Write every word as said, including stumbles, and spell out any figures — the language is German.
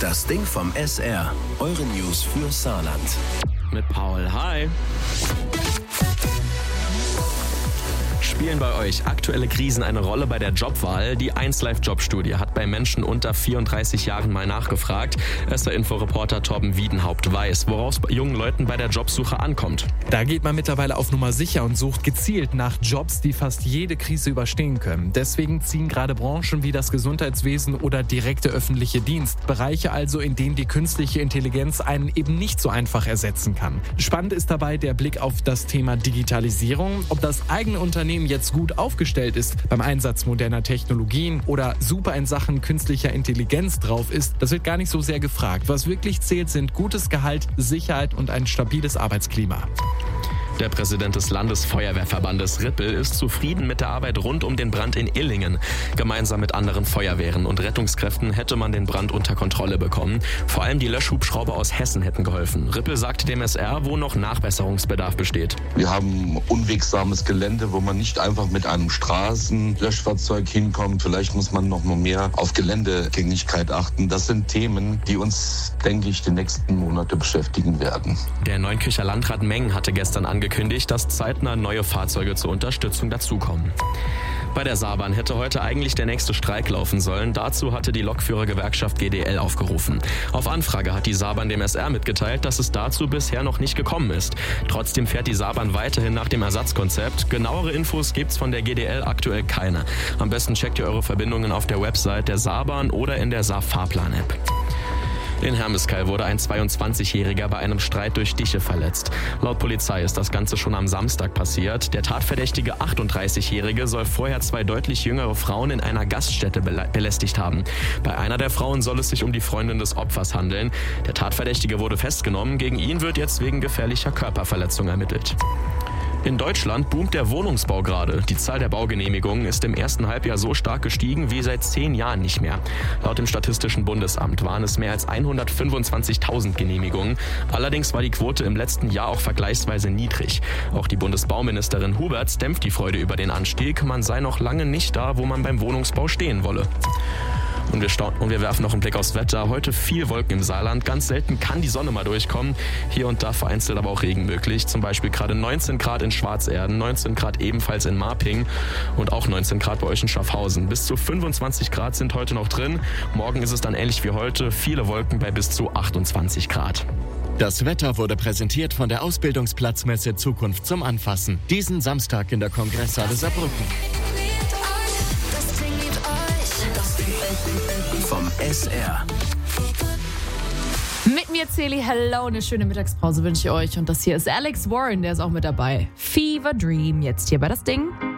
Das Ding vom S R. Eure News für Saarland. Mit Paul. Hi. Spielen bei euch aktuelle Krisen eine Rolle bei der Jobwahl? Die eins Live Jobstudie hat bei Menschen unter vierunddreißig Jahren mal nachgefragt. S R-Info-Reporter Torben Wiedenhaupt weiß, worauf es bei jungen Leuten bei der Jobsuche ankommt. Da geht man mittlerweile auf Nummer sicher und sucht gezielt nach Jobs, die fast jede Krise überstehen können. Deswegen ziehen gerade Branchen wie das Gesundheitswesen oder direkte öffentliche Dienst. Bereiche also, in denen die künstliche Intelligenz einen eben nicht so einfach ersetzen kann. Spannend ist dabei der Blick auf das Thema Digitalisierung. Ob das eigene Unternehmen jetzt gut aufgestellt ist beim Einsatz moderner Technologien oder super in Sachen künstlicher Intelligenz drauf ist, das wird gar nicht so sehr gefragt. Was wirklich zählt, sind gutes Gehalt, Sicherheit und ein stabiles Arbeitsklima. Der Präsident des Landesfeuerwehrverbandes Rippel ist zufrieden mit der Arbeit rund um den Brand in Illingen. Gemeinsam mit anderen Feuerwehren und Rettungskräften hätte man den Brand unter Kontrolle bekommen. Vor allem die Löschhubschrauber aus Hessen hätten geholfen. Rippel sagte dem S R, wo noch Nachbesserungsbedarf besteht. Wir haben unwegsames Gelände, wo man nicht einfach mit einem Straßenlöschfahrzeug hinkommt. Vielleicht muss man noch mal mehr auf Geländegängigkeit achten. Das sind Themen, die uns, denke ich, die nächsten Monate beschäftigen werden. Der Neunkircher Landrat Meng hatte gestern angekündigt, angekündigt, dass zeitnah neue Fahrzeuge zur Unterstützung dazukommen. Bei der Saarbahn hätte heute eigentlich der nächste Streik laufen sollen. Dazu hatte die Lokführergewerkschaft G D L aufgerufen. Auf Anfrage hat die Saarbahn dem S R mitgeteilt, dass es dazu bisher noch nicht gekommen ist. Trotzdem fährt die Saarbahn weiterhin nach dem Ersatzkonzept. Genauere Infos gibt's von der G D L aktuell keine. Am besten checkt ihr eure Verbindungen auf der Website der Saarbahn oder in der Saar-Fahrplan-App. In Hermeskeil wurde ein zweiundzwanzigjähriger bei einem Streit durch Stiche verletzt. Laut Polizei ist das Ganze schon am Samstag passiert. Der tatverdächtige achtunddreißigjährige soll vorher zwei deutlich jüngere Frauen in einer Gaststätte belästigt haben. Bei einer der Frauen soll es sich um die Freundin des Opfers handeln. Der Tatverdächtige wurde festgenommen. Gegen ihn wird jetzt wegen gefährlicher Körperverletzung ermittelt. In Deutschland boomt der Wohnungsbau gerade. Die Zahl der Baugenehmigungen ist im ersten Halbjahr so stark gestiegen wie seit zehn Jahren nicht mehr. Laut dem Statistischen Bundesamt waren es mehr als hundertfünfundzwanzigtausend Genehmigungen. Allerdings war die Quote im letzten Jahr auch vergleichsweise niedrig. Auch die Bundesbauministerin Huberts dämpft die Freude über den Anstieg. Man sei noch lange nicht da, wo man beim Wohnungsbau stehen wolle. Und wir, staun- und wir werfen noch einen Blick aufs Wetter. Heute viel Wolken im Saarland. Ganz selten kann die Sonne mal durchkommen. Hier und da vereinzelt aber auch Regen möglich. Zum Beispiel gerade neunzehn Grad in Schwarzerden, neunzehn Grad ebenfalls in Marping und auch neunzehn Grad bei euch in Schaffhausen. Bis zu fünfundzwanzig Grad sind heute noch drin. Morgen ist es dann ähnlich wie heute. Viele Wolken bei bis zu achtundzwanzig Grad. Das Wetter wurde präsentiert von der Ausbildungsplatzmesse Zukunft zum Anfassen. Diesen Samstag in der Kongresshalle Saarbrücken. Vom S R. Mit mir Celi, hello, eine schöne Mittagspause wünsche ich euch. Und das hier ist Alex Warren, der ist auch mit dabei. Fever Dream, jetzt hier bei Das Ding.